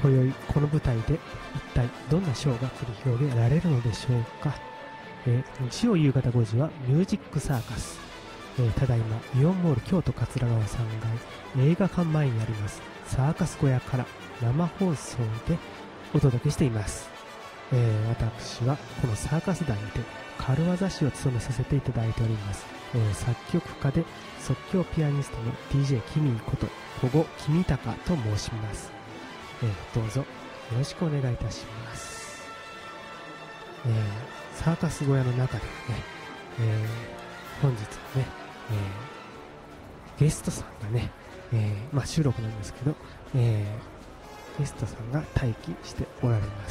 今宵この舞台で一体どんなショーが繰り広げられるのでしょうか。日曜夕方5時はミュージックサーカス、ただいまイオンモール京都桂川3階映画館前にありますサーカス小屋から生放送でお届けしています。私はこのサーカス団にて軽業師を務めさせていただいております、作曲家で即興ピアニストの DJ キミーこと小後君高と申します。どうぞよろしくお願いいたします。サーカス小屋の中ではね、本日はね、ゲストさんがね、収録なんですけど、ゲストさんが待機しておられます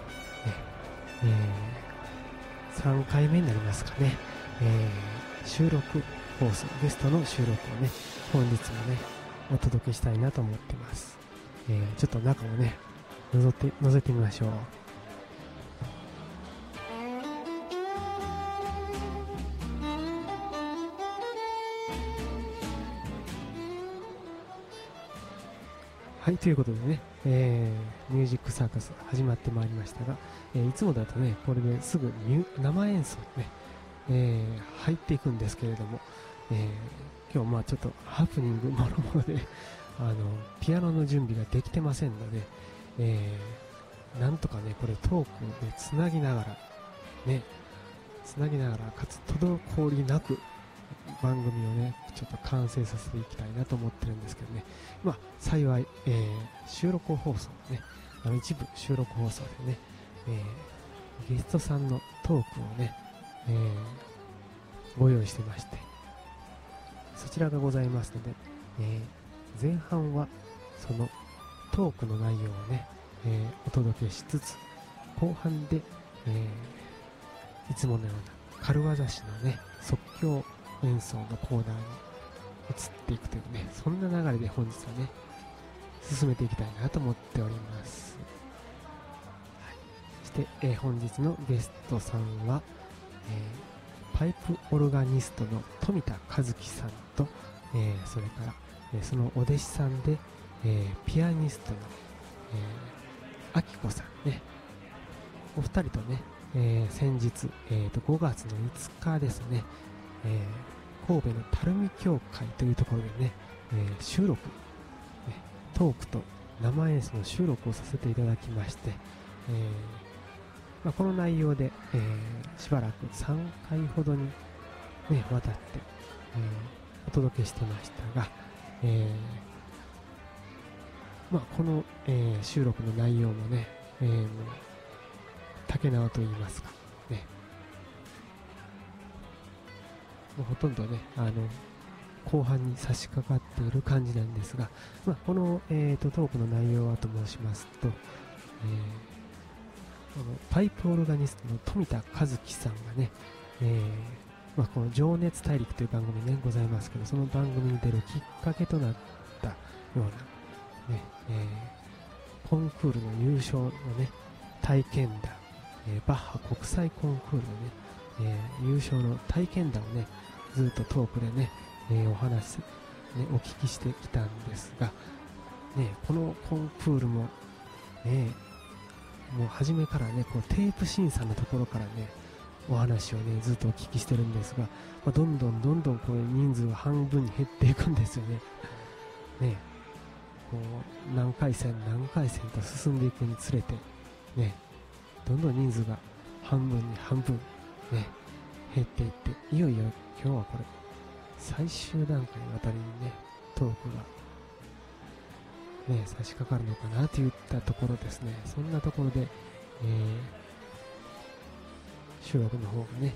。3回目になりますかね、収録放送、ゲストの収録をね、本日もね、お届けしたいなと思ってます。ちょっと中をね、覗いてみましょう。はい、ということでね、ミュージックサーカス始まってまいりましたが、いつもだとね、これですぐ生演奏にね、入っていくんですけれども、今日ちょっとハプニングもろもろでピアノの準備ができてませんので、なんとかね、これトークでつなぎながらかつ滞りなく番組をねちょっと完成させていきたいなと思ってるんですけどね、幸い、収録放送ね、一部収録放送でね、ゲストさんのトークをね、ご用意してまして、そちらがございますので、前半はそのトークの内容をね、お届けしつつ、後半で、いつものような軽業師のね即興演奏のコーナーに移っていくというね、そんな流れで本日はね進めていきたいなと思っております。そして、本日のゲストさんは、パイプオルガニストの富田和樹さんと、それから、そのお弟子さんで、ピアニストの、あきこさんね、お二人とね、先日、5月の5日ですね、神戸の垂水教会というところでね、収録、トークと生演奏の収録をさせていただきまして、この内容で、しばらく3回ほどに、ね、わたって、お届けしてましたが、この、収録の内容もね、竹縄と言いますか、ね、もうほとんどね、後半に差し掛かっている感じなんですが、この、トークの内容はと申しますと、パイプオルガニストの富田和樹さんがね、この情熱大陸という番組ねございますけど、その番組に出るきっかけとなったような、ね、コンクールの優勝のね体験談、バッハ国際コンクールのね、優勝の体験談をねずっとトークでね、お話、ね、お聞きしてきたんですが、ね、このコンクールもね、もう初めからねこうテープ審査のところからねお話をねずっとお聞きしてるんですが、どんどんこう人数が半分に減っていくんですよね。ね、こう何回戦と進んでいくにつれてね、どんどん人数が半分ね減っていって、いよいよ今日はこれ最終段階のあたりにねトークがね差し掛かるのかなといったところですね。そんなところで、収録の方がね、